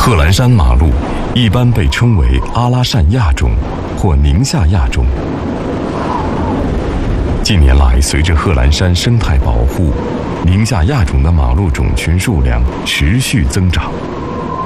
贺兰山马鹿一般被称为阿拉善亚种或宁夏亚种。近年来，随着贺兰山生态保护，宁夏亚种的马鹿种群数量持续增长。